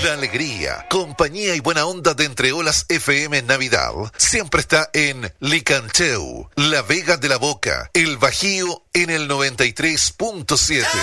La alegría, compañía y buena onda de Entre Olas FM en Navidad siempre está en Licancheu, La Vega de la Boca, El Bajío en el 93.7.